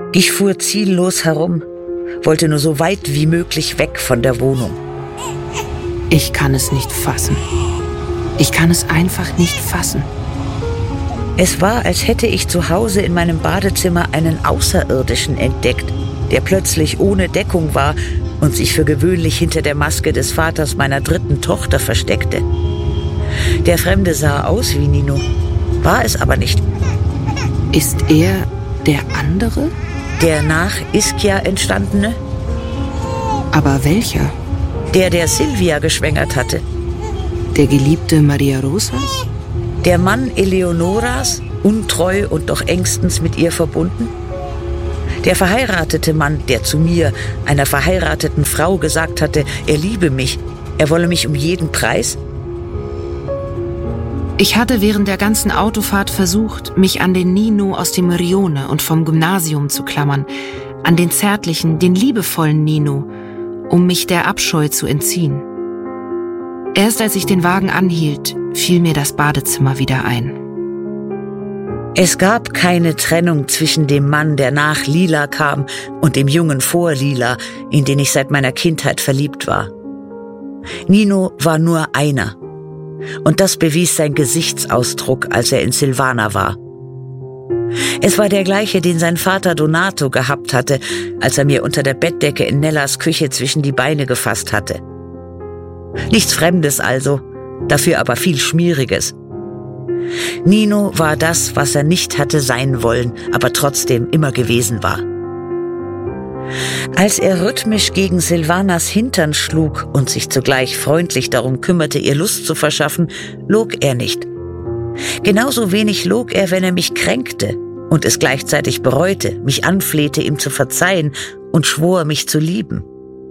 Ich fuhr ziellos herum, wollte nur so weit wie möglich weg von der Wohnung. Ich kann es nicht fassen. Ich kann es einfach nicht fassen. Es war, als hätte ich zu Hause in meinem Badezimmer einen Außerirdischen entdeckt, der plötzlich ohne Deckung war und sich für gewöhnlich hinter der Maske des Vaters meiner 3. Tochter versteckte. Der Fremde sah aus wie Nino, war es aber nicht. Ist er der andere? Der nach Ischia entstandene? Aber welcher? Der Silvia geschwängert hatte. Der geliebte Maria Rosas? Der Mann Eleonoras, untreu und doch engstens mit ihr verbunden? Der verheiratete Mann, der zu mir, einer verheirateten Frau, gesagt hatte, er liebe mich, er wolle mich um jeden Preis? Ich hatte während der ganzen Autofahrt versucht, mich an den Nino aus dem Rione und vom Gymnasium zu klammern, an den zärtlichen, den liebevollen Nino, um mich der Abscheu zu entziehen. Erst als ich den Wagen anhielt, fiel mir das Badezimmer wieder ein. Es gab keine Trennung zwischen dem Mann, der nach Lila kam, und dem Jungen vor Lila, in den ich seit meiner Kindheit verliebt war. Nino war nur einer. Und das bewies sein Gesichtsausdruck, als er in Silvana war. Es war der gleiche, den sein Vater Donato gehabt hatte, als er mir unter der Bettdecke in Nellas Küche zwischen die Beine gefasst hatte. Nichts Fremdes also, dafür aber viel Schmieriges. Nino war das, was er nicht hatte sein wollen, aber trotzdem immer gewesen war. Als er rhythmisch gegen Silvanas Hintern schlug und sich zugleich freundlich darum kümmerte, ihr Lust zu verschaffen, log er nicht. Genauso wenig log er, wenn er mich kränkte und es gleichzeitig bereute, mich anflehte, ihm zu verzeihen und schwor, mich zu lieben.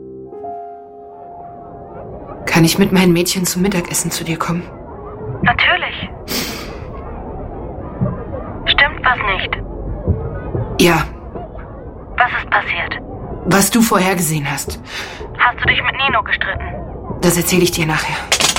Kann ich mit meinen Mädchen zum Mittagessen zu dir kommen? Natürlich. Stimmt was nicht? Ja. Was ist passiert? Was du vorhergesehen hast. Hast du dich mit Nino gestritten? Das erzähle ich dir nachher.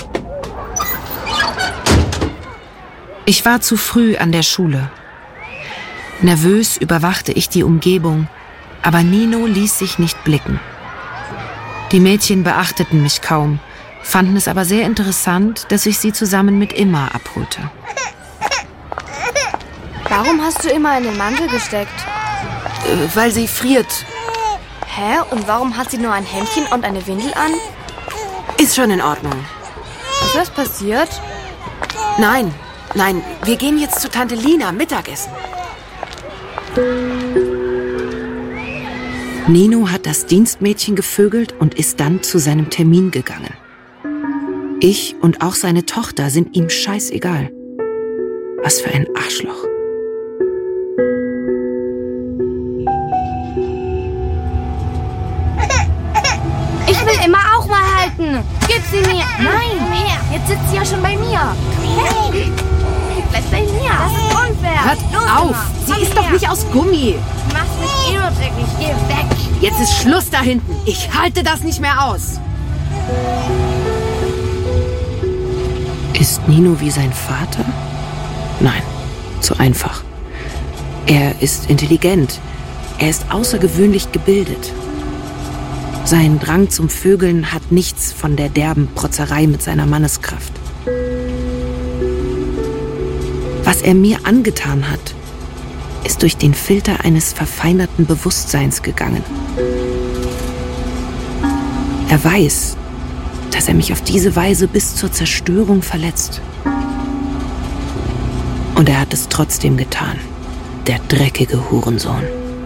Ich war zu früh an der Schule. Nervös überwachte ich die Umgebung, aber Nino ließ sich nicht blicken. Die Mädchen beachteten mich kaum, fanden es aber sehr interessant, dass ich sie zusammen mit Imma abholte. Warum hast du Imma in den Mantel gesteckt? Weil sie friert. Hä? Und warum hat sie nur ein Hemdchen und eine Windel an? Ist schon in Ordnung. Ist was passiert? Nein, wir gehen jetzt zu Tante Lina Mittagessen. Nino hat das Dienstmädchen gevögelt und ist dann zu seinem Termin gegangen. Ich und auch seine Tochter sind ihm scheißegal. Was für ein Arschloch. Ich will Imma auch mal halten. Gib sie mir. Nein, her. Jetzt sitzt sie ja schon bei mir. Hey. Bleib bei mir. Das ist unfair. Hört auf. Sie ist doch nicht aus Gummi. Du machst mich eh nur dreckig. Geh weg. Jetzt ist Schluss da hinten. Ich halte das nicht mehr aus. Ist Nino wie sein Vater? Nein, zu einfach. Er ist intelligent. Er ist außergewöhnlich gebildet. Sein Drang zum Vögeln hat nichts von der derben Protzerei mit seiner Manneskraft. Was er mir angetan hat, ist durch den Filter eines verfeinerten Bewusstseins gegangen. Er weiß, dass er mich auf diese Weise bis zur Zerstörung verletzt. Und er hat es trotzdem getan, der dreckige Hurensohn.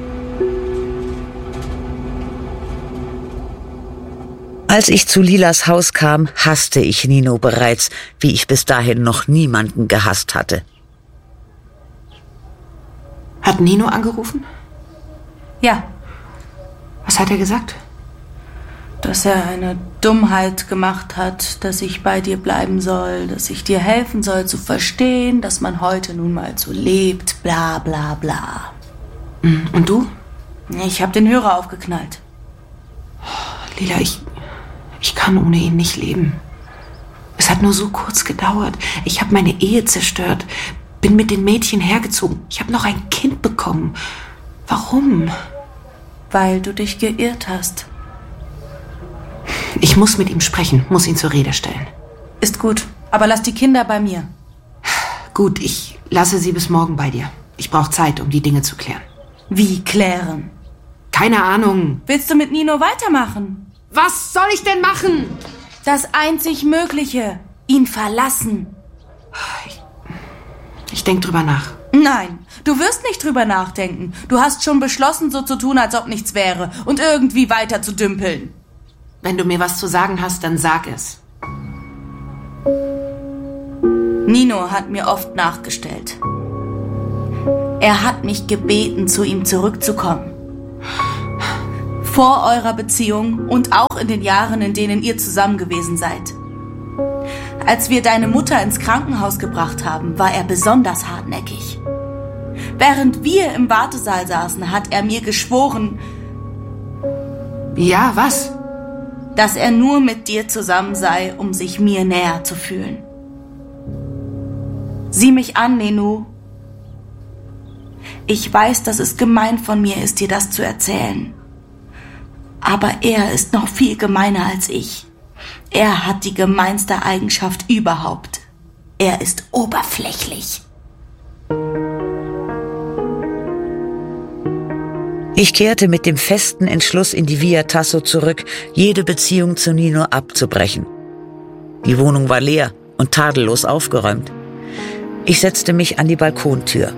Als ich zu Lilas Haus kam, hasste ich Nino bereits, wie ich bis dahin noch niemanden gehasst hatte. Hat Nino angerufen? Ja. Was hat er gesagt? Dass er eine Dummheit gemacht hat, dass ich bei dir bleiben soll, dass ich dir helfen soll zu verstehen, dass man heute nun mal so lebt, bla bla bla. Und du? Ich habe den Hörer aufgeknallt. Lila, ich kann ohne ihn nicht leben. Es hat nur so kurz gedauert. Ich habe meine Ehe zerstört, bin mit den Mädchen hergezogen. Ich habe noch ein Kind bekommen. Warum? Weil du dich geirrt hast. Ich muss mit ihm sprechen, muss ihn zur Rede stellen. Ist gut, aber lass die Kinder bei mir. Gut, ich lasse sie bis morgen bei dir. Ich brauche Zeit, um die Dinge zu klären. Wie klären? Keine Ahnung. Willst du mit Nino weitermachen? Was soll ich denn machen? Das einzig Mögliche. Ihn verlassen. Ich denke drüber nach. Nein, du wirst nicht drüber nachdenken. Du hast schon beschlossen, so zu tun, als ob nichts wäre und irgendwie weiter zu dümpeln. Wenn du mir was zu sagen hast, dann sag es. Nino hat mir oft nachgestellt. Er hat mich gebeten, zu ihm zurückzukommen. Vor eurer Beziehung und auch in den Jahren, in denen ihr zusammen gewesen seid. Als wir deine Mutter ins Krankenhaus gebracht haben, war er besonders hartnäckig. Während wir im Wartesaal saßen, hat er mir geschworen... Ja, was? Dass er nur mit dir zusammen sei, um sich mir näher zu fühlen. Sieh mich an, Nenu. Ich weiß, dass es gemein von mir ist, dir das zu erzählen. Aber er ist noch viel gemeiner als ich. Er hat die gemeinste Eigenschaft überhaupt. Er ist oberflächlich. Ich kehrte mit dem festen Entschluss in die Via Tasso zurück, jede Beziehung zu Nino abzubrechen. Die Wohnung war leer und tadellos aufgeräumt. Ich setzte mich an die Balkontür.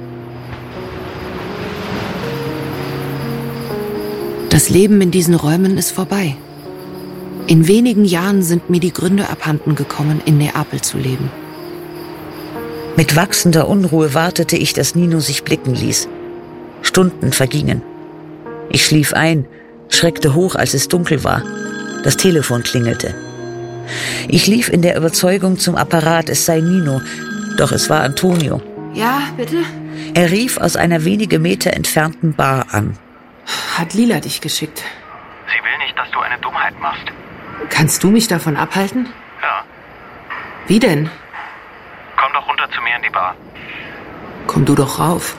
Das Leben in diesen Räumen ist vorbei. In wenigen Jahren sind mir die Gründe abhanden gekommen, in Neapel zu leben. Mit wachsender Unruhe wartete ich, dass Nino sich blicken ließ. Stunden vergingen. Ich schlief ein, schreckte hoch, als es dunkel war. Das Telefon klingelte. Ich lief in der Überzeugung zum Apparat, es sei Nino, doch es war Antonio. Ja, bitte? Er rief aus einer wenige Meter entfernten Bar an. Hat Lila dich geschickt? Sie will nicht, dass du eine Dummheit machst. Kannst du mich davon abhalten? Ja. Wie denn? Komm doch runter zu mir in die Bar. Komm du doch rauf.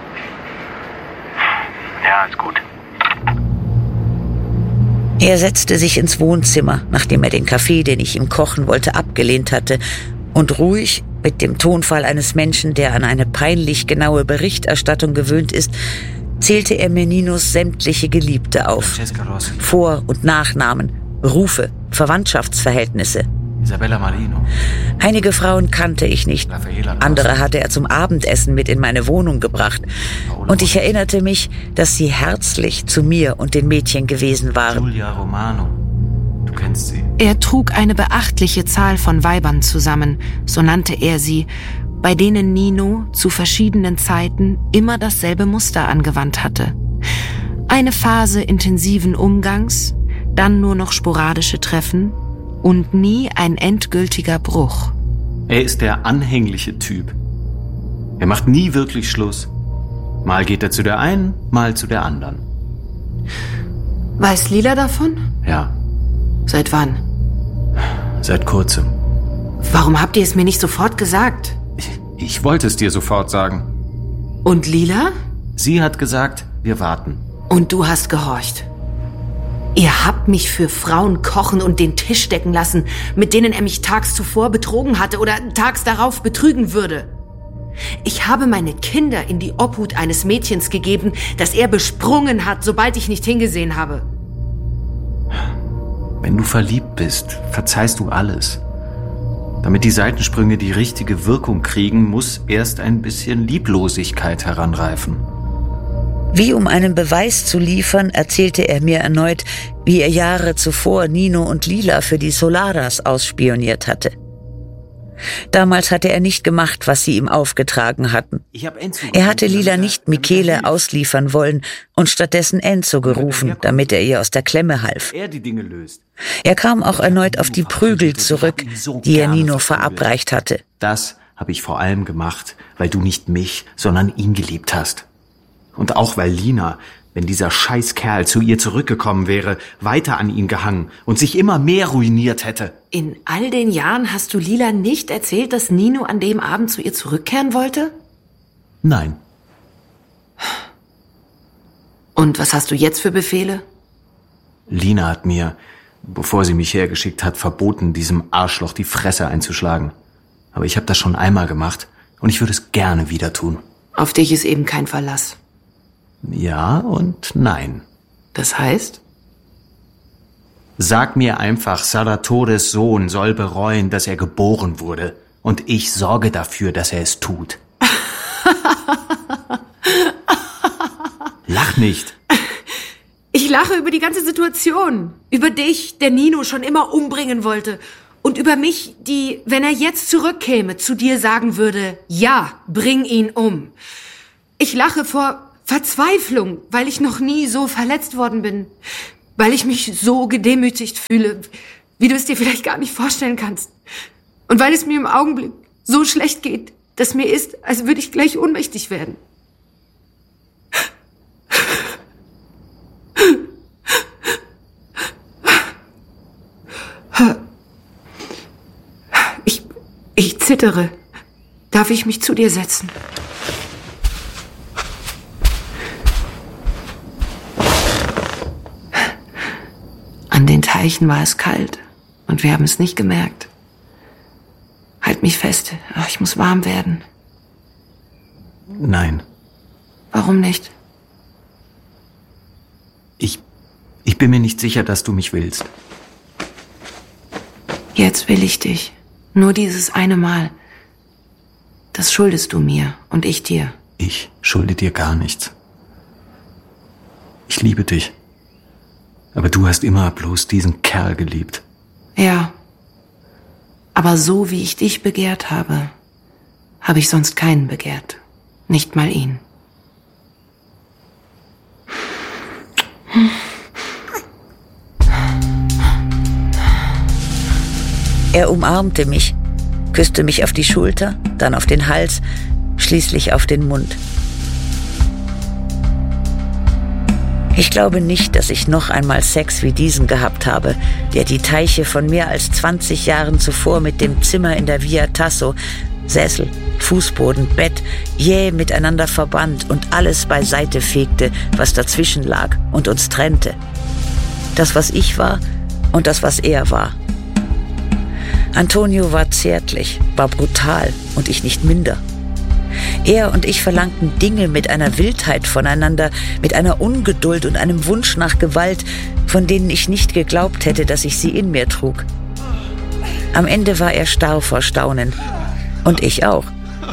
Ja, ist gut. Er setzte sich ins Wohnzimmer, nachdem er den Kaffee, den ich ihm kochen wollte, abgelehnt hatte, und ruhig, mit dem Tonfall eines Menschen, der an eine peinlich genaue Berichterstattung gewöhnt ist, zählte er mir Ninos sämtliche Geliebte auf. Vor- und Nachnamen, Berufe, Verwandtschaftsverhältnisse. Isabella Marino. Einige Frauen kannte ich nicht. Andere hatte er zum Abendessen mit in meine Wohnung gebracht. Und ich erinnerte mich, dass sie herzlich zu mir und den Mädchen gewesen waren. Giulia Romano. Du kennst sie. Er trug eine beachtliche Zahl von Weibern zusammen, so nannte er sie, bei denen Nino zu verschiedenen Zeiten immer dasselbe Muster angewandt hatte. Eine Phase intensiven Umgangs, dann nur noch sporadische Treffen und nie ein endgültiger Bruch. Er ist der anhängliche Typ. Er macht nie wirklich Schluss. Mal geht er zu der einen, mal zu der anderen. Weiß Lila davon? Ja, Seit wann? seit kurzem. Warum habt ihr es mir nicht sofort gesagt? Ich wollte es dir sofort sagen. Und Lila? Sie hat gesagt, wir warten. Und du hast gehorcht. Ihr habt mich für Frauen kochen und den Tisch decken lassen, mit denen er mich tags zuvor betrogen hatte oder tags darauf betrügen würde. Ich habe meine Kinder in die Obhut eines Mädchens gegeben, das er besprungen hat, sobald ich nicht hingesehen habe. Wenn du verliebt bist, verzeihst du alles. Damit die Seitensprünge die richtige Wirkung kriegen, muss erst ein bisschen Lieblosigkeit heranreifen. Wie um einen Beweis zu liefern, erzählte er mir erneut, wie er Jahre zuvor Nino und Lila für die Solaras ausspioniert hatte. Damals hatte er nicht gemacht, was sie ihm aufgetragen hatten. Er hatte Lila nicht Michele ausliefern wollen und stattdessen Enzo gerufen, damit er ihr aus der Klemme half. Er kam auch erneut auf die Prügel zurück, die er Nino verabreicht hatte. Das habe ich vor allem gemacht, weil du nicht mich, sondern ihn geliebt hast. Und auch weil Lina, wenn dieser Scheißkerl zu ihr zurückgekommen wäre, weiter an ihn gehangen und sich immer mehr ruiniert hätte. In all den Jahren hast du Lila nicht erzählt, dass Nino an dem Abend zu ihr zurückkehren wollte? Nein. Und was hast du jetzt für Befehle? Lina hat mir, bevor sie mich hergeschickt hat, verboten, diesem Arschloch die Fresse einzuschlagen. Aber ich habe das schon einmal gemacht und ich würde es gerne wieder tun. Auf dich ist eben kein Verlass. Ja und nein. Das heißt? Sag mir einfach, Salatores Sohn soll bereuen, dass er geboren wurde. Und ich sorge dafür, dass er es tut. Lach nicht. Ich lache über die ganze Situation. Über dich, der Nino schon immer umbringen wollte. Und über mich, die, wenn er jetzt zurückkäme, zu dir sagen würde, ja, bring ihn um. Ich lache vor Verzweiflung, weil ich noch nie so verletzt worden bin. Weil ich mich so gedemütigt fühle, wie du es dir vielleicht gar nicht vorstellen kannst. Und weil es mir im Augenblick so schlecht geht, dass mir ist, als würde ich gleich ohnmächtig werden. Ich zittere. Darf ich mich zu dir setzen? An den Teichen war es kalt und wir haben es nicht gemerkt. Halt mich fest, ich muss warm werden. Nein. Warum nicht? Ich bin mir nicht sicher, dass du mich willst. Jetzt will ich dich. Nur dieses eine Mal. Das schuldest du mir und ich dir. Ich schulde dir gar nichts. Ich liebe dich. Aber du hast immer bloß diesen Kerl geliebt. Ja. Aber so wie ich dich begehrt habe, habe ich sonst keinen begehrt. Nicht mal ihn. Er umarmte mich, küsste mich auf die Schulter, dann auf den Hals, schließlich auf den Mund. Ich glaube nicht, dass ich noch einmal Sex wie diesen gehabt habe, der die Teiche von mehr als 20 Jahren zuvor mit dem Zimmer in der Via Tasso, Sessel, Fußboden, Bett, jäh miteinander verband und alles beiseite fegte, was dazwischen lag und uns trennte. Das, was ich war und das, was er war. Antonio war zärtlich, war brutal und ich nicht minder. Er und ich verlangten Dinge mit einer Wildheit voneinander, mit einer Ungeduld und einem Wunsch nach Gewalt, von denen ich nicht geglaubt hätte, dass ich sie in mir trug. Am Ende war er starr vor Staunen. Und ich auch.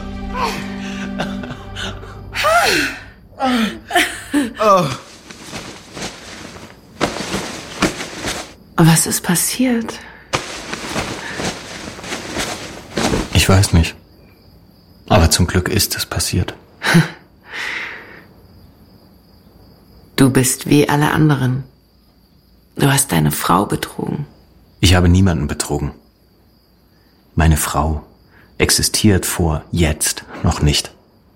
Was ist passiert? Ich weiß nicht. Aber zum Glück ist es passiert. Du bist wie alle anderen. Du hast deine Frau betrogen. Ich habe niemanden betrogen. Meine Frau existiert vor jetzt noch nicht.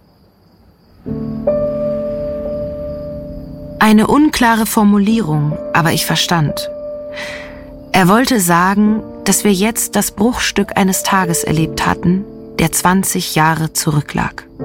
Eine unklare Formulierung, aber ich verstand. Er wollte sagen, dass wir jetzt das Bruchstück eines Tages erlebt hatten, der 20 Jahre zurücklag.